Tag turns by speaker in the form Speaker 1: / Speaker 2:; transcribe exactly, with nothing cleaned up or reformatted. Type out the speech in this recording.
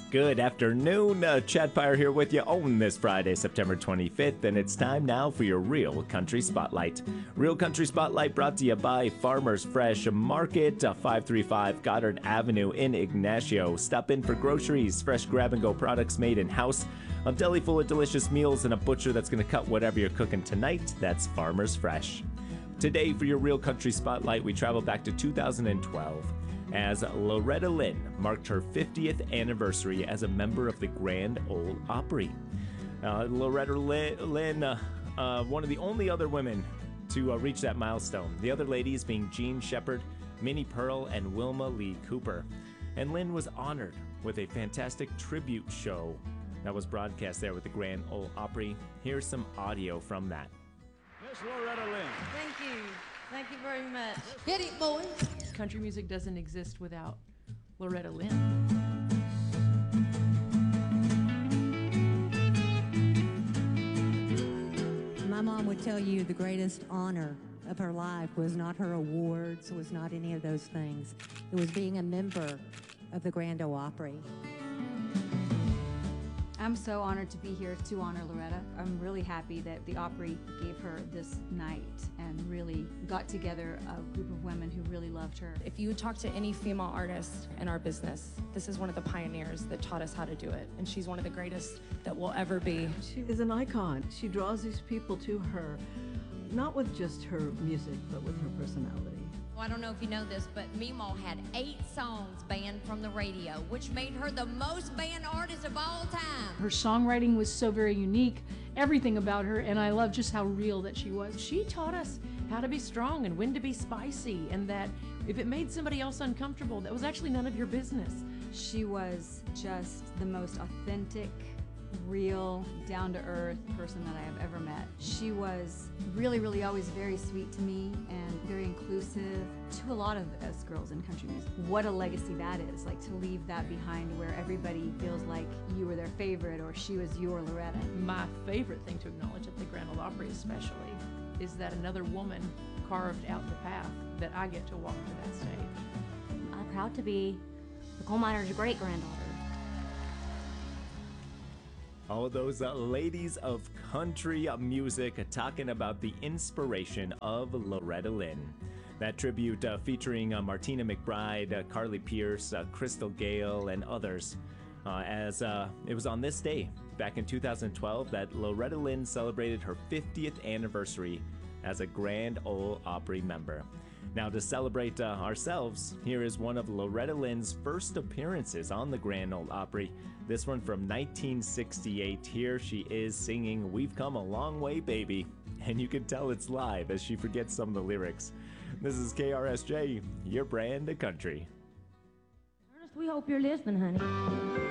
Speaker 1: Good afternoon, uh, Chad Pyre here with you on this Friday, September twenty-fifth, and it's time now for your Real Country Spotlight. Real Country Spotlight brought to you by Farmers Fresh Market, uh, five thirty-five Goddard Avenue in Ignacio. Stop in for groceries, fresh grab-and-go products made in-house, a deli full of delicious meals, and a butcher that's going to cut whatever you're cooking tonight. That's Farmers Fresh. Today, for your Real Country Spotlight, we travel back to two thousand twelve. As Loretta Lynn marked her fiftieth anniversary as a member of the Grand Ole Opry. Uh, Loretta Lynn, uh, uh, one of the only other women to uh, reach that milestone. The other ladies being Jean Shepard, Minnie Pearl, and Wilma Lee Cooper. And Lynn was honored with a fantastic tribute show that was broadcast there with the Grand Ole Opry. Here's some audio from that.
Speaker 2: Miss Loretta Lynn.
Speaker 3: Thank you. Thank you very much.
Speaker 4: Get it, boys.
Speaker 5: Country music doesn't exist without Loretta Lynn.
Speaker 4: My mom would tell you the greatest honor of her life was not her awards, was not any of those things. It was being a member of the Grand Ole Opry.
Speaker 6: I'm so honored to be here to honor Loretta. I'm really happy that the Opry gave her this night and really got together a group of women who really loved her.
Speaker 7: If you talk to any female artist in our business, this is one of the pioneers that taught us how to do it, and she's one of the greatest that will ever be.
Speaker 8: She is an icon. She draws these people to her, not with just her music, but with her personality.
Speaker 9: Well, I don't know if you know this, but Meemaw had eight songs banned from the radio, which made her the most banned artist of all time.
Speaker 5: Her songwriting was so very unique, everything about her, and I love just how real that she was. She taught us how to be strong and when to be spicy, and that if it made somebody else uncomfortable, that was actually none of your business.
Speaker 6: She was just the most authentic, real, down-to-earth person that I have ever met. She was really, really always very sweet to me and very inclusive to a lot of us girls in country music. What a legacy that is, like to leave that behind where everybody feels like you were their favorite or she was your Loretta.
Speaker 5: My favorite thing to acknowledge at the Grand Ole Opry especially is that another woman carved out the path that I get to walk to that stage.
Speaker 10: I'm proud to be the coal miner's great-granddaughter.
Speaker 1: All those uh, ladies of country music uh, talking about the inspiration of Loretta Lynn. That tribute uh, featuring uh, Martina McBride, uh, Carly Pierce, uh, Crystal Gale, and others. Uh, as uh, it was on this day, back in two thousand twelve, that Loretta Lynn celebrated her fiftieth anniversary as a Grand Ole Opry member. Now, to celebrate uh, ourselves, here is one of Loretta Lynn's first appearances on the Grand Ole Opry. This one from nineteen sixty-eight. Here she is singing "We've Come a Long Way, Baby." And you can tell it's live as she forgets some of the lyrics. This is K R S J, your brand of country.
Speaker 10: Ernest, we hope you're listening, honey.